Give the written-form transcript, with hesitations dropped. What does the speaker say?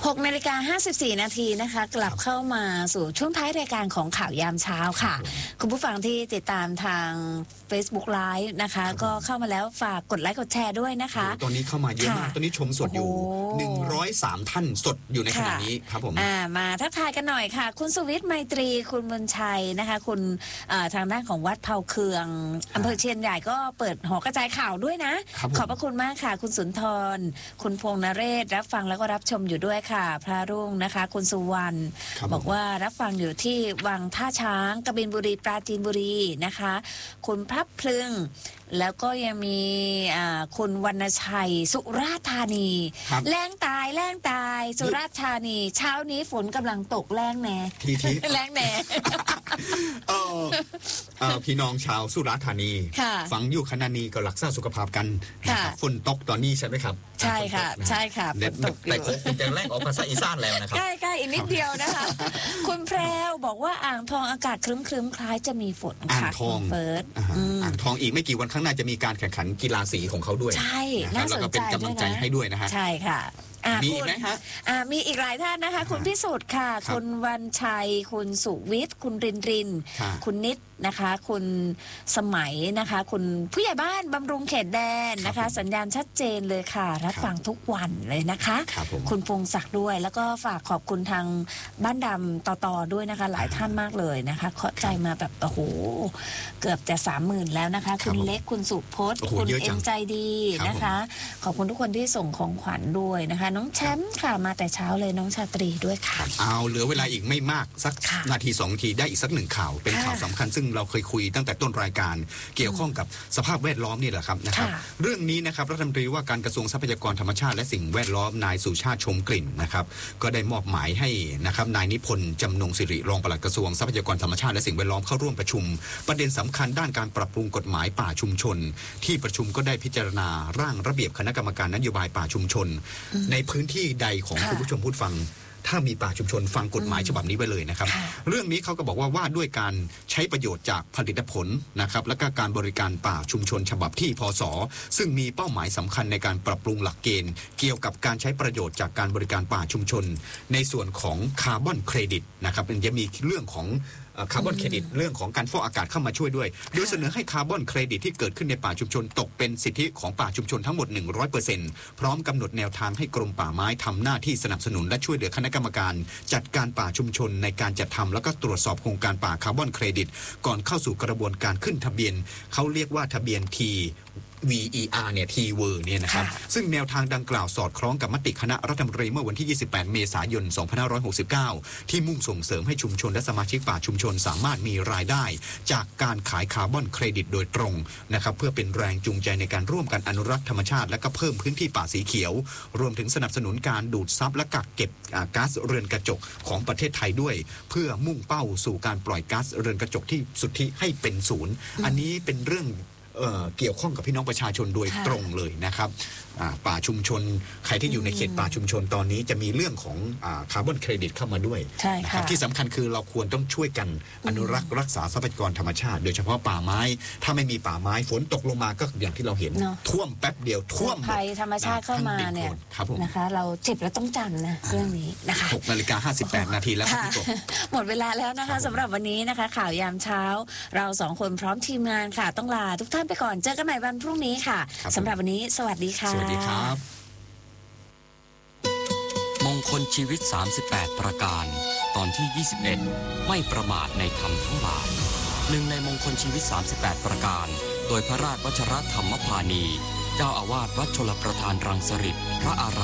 6:54 นาทีนะคะกลับเข้ามาสู่ช่วงท้ายรายการของข่าวยามเช้าค่ะคุณผู้ฟังที่ติดตามทาง Facebook Live นะคะก็เข้ามาแล้วฝากกดไลค์กดแชร์ด้วยนะคะตอนนี้เข้ามาเยอะมากตอนนี้ชมสดอยู่103ท่านสดอยู่ในขณะนี้ครับผมมาทักทายกันหน่อยค่ะคุณสุวิทย์ไมตรีคุณบุญชัยนะคะคุณทางด้านของวัดเผาเคืองอำเภอเชียนใหญ่ก็เปิดหอกระจายข่าวด้วยนะขอบพระคุณมากค่ะคุณสุนทรคุณพงษ์นเรศรับฟังแล้วก็รับชมอยู่ด้วยค่ะพระรุ่งนะคะคุณสุวรรณบอกว่ารับฟังอยู่ที่วังท่าช้างกบินบุรีปราจีนบุรีนะคะคุณพระพลึงแล้วก็ยังมีคุณวรรณชัยสุราษฎร์ธานีแรงตายสุราษฎร์ธานีเช้านี้ฝนกำลังตกแรงแน่แรงแน่พี่น้องชาวสุราษฎร์ธานีฟังอยู่ขณะนี้ก็รักษาสุขภาพกันฝนตกตอนนี้ใช่ไหมครับใช่ค่ะใช่ค่ะฝนตกแต่คุณจะแรกออกภาษาอีสานแล้วนะครับใกล้ๆอีกนิดเดียวนะคะคุณแพรวบอกว่าอ่างทองอากาศครึ้มๆคล้ายจะมีฝนอ่างทองเฟิร์สอ่างทองอีกไม่กี่วันข้างหน้าจะมีการแข่งขันกีฬาสีของเขาด้วยใช่น่าสนใจแล้วก็เป็นกำลังใจให้ด้วยนะฮะใช่ค่ะมีไหมฮะมีอีกหลายท่านนะคะคุณพิสุทธิ์ค่ะคุณวันชัยคุณสุวิทย์คุณรินคุณนิดนะคะคุณสมัยนะคะคุณผู้ใหญ่บ้านบำรุงเขตแดนนะคะสัญญาณชัดเจนเลยค่ะรับฟังทุกวันเลยนะคะคุณพงศักดิ์ด้วยแล้วก็ฝากขอบคุณทางบ้านดำต่อด้วยนะคะหลายท่านมากเลยนะคะเข้าใจมาแบบโอ้โหเกือบจะ 30,000 แล้วนะคะคุณเล็กคุณสุพจน์คุณเอ็มใจดีนะคะขอบคุณทุกคนที่ส่งของขวัญด้วยนะคะน้องแชมป์ค่ะมาแต่เช้าเลยน้องชาตรีด้วยค่ะเอาเหลือเวลาอีกไม่มากสักนาที2 นาทีได้อีกสัก1ข่าวเป็นข่าวสำคัญซึ่งเราเคยคุยตั้งแต่ต้นรายการเกี่ยวข้องกับสภาพแวดล้อมนี่แหละครับนะครับเรื่องนี้นะครับรัฐมนตรีว่าการกระทรวงทรัพยากรธรรมชาติและสิ่งแวดล้อมนายสุชาติชมกลิ่นนะครับก็ได้มอบหมายให้นะครับนายนิพนธ์จำนงสิริรองปลัดกระทรวงทรัพยากรธรรมชาติและสิ่งแวดล้อมเข้าร่วมประชุมประเด็นสำคัญด้านการปรับปรุงกฎหมายป่าชุมชนที่ประชุมก็ได้พิจารณาร่างระเบียบคณะกรรมการนโยบายป่าชุมชนในพื้นที่ใดของคุณผู้ชมผู้ฟังถ้ามีป่าชุมชนฟังกฎหมายฉบับนี้ไว้เลยนะครับเรื่องนี้เขาก็บอกว่าด้วยการใช้ประโยชน์จากผลิตผลนะครับและก็การบริการป่าชุมชนฉบับที่พศซึ่งมีเป้าหมายสำคัญในการปรับปรุงหลักเกณฑ์เกี่ยวกับการใช้ประโยชน์จากการบริการป่าชุมชนในส่วนของคาร์บอนเครดิตนะครับมันจะมีเรื่องของคาร์บอนเครดิตเรื่องของการฟอกอากาศเข้ามาช่วยด้วยโดยเสนอให้คาร์บอนเครดิตที่เกิดขึ้นในป่าชุมชนตกเป็นสิทธิของป่าชุมชนทั้งหมด 100% พร้อมกำหนดแนวทางให้กรมป่าไม้ทำหน้าที่สนับสนุนและช่วยเหลือคณะกรรมการจัดการป่าชุมชนในการจัดทำแล้วก็ตรวจสอบโครงการป่าคาร์บอนเครดิตก่อนเข้าสู่กระบวนการขึ้นทะเบียนเขาเรียกว่าทะเบียน VER เนี่ย T-Word เนี่ยนะครับซึ่งแนวทางดังกล่าวสอดคล้องกับมติคณะรัฐมนตรีเมื่อวันที่ 28 เมษายน 2569 ที่มุ่งส่งเสริมให้ชุมชนและสมาชิกป่าชุมชนสามารถมีรายได้จากการขายคาร์บอนเครดิตโดยตรงนะครับเพื่อเป็นแรงจูงใจในการร่วมกันอนุรักษ์ธรรมชาติและก็เพิ่มพื้นที่ป่าสีเขียวรวมถึงสนับสนุนการดูดซับและกักเก็บก๊าซเรือนกระจกของประเทศไทยด้วยเพื่อมุ่งเป้าสู่การปล่อยก๊าซเรือนกระจกที่สุทธิให้เป็นศูนย์อันนี้เป็นเรื่องเกี่ยวข้องกับพี่น้องประชาชนโดยตรงเลยนะครับป่าชุมชนใครที่อยู่ในเขตป่าชุมชนตอนนี้จะมีเรื่องของคาร์บอนเครดิตเข้ามาด้วยนะครับที่สำคัญคือเราควรต้องช่วยกันอนุรักษ์รักษาทรัพยากรธรรมชาติโดยเฉพาะป่าไม้ถ้าไม่มีป่าไม้ฝนตกลงมาก็อย่างที่เราเห็นท่วมแป๊บเดียวท่วมภัยธรรมชาติเข้ามาเนี่ยนะคะเราเจ็บแล้วต้องจำนะเรื่องนี้นะคะ 6:58 นาทีแล้วหมดเวลาแล้วนะคะสำหรับวันนี้นะคะข่าวยามเช้าเรา2 คนพร้อมทีมงานค่ะต้องลาทุกท่านไปก่อนเจอกันใหม่วันพรุ่งนี้ค่ะสำหรับวันนี้สวัสดีค่ะสวัสดีครับมงคลชีวิต38ประการตอนที่21ไม่ประมาทในธรรมทั้งหลายหนึ่งในมงคลชีวิต38ประการโดยพระราชวชรธรรมพานีเจ้าอาวาสวัดชลประทานรังสฤษฎ์พระอาร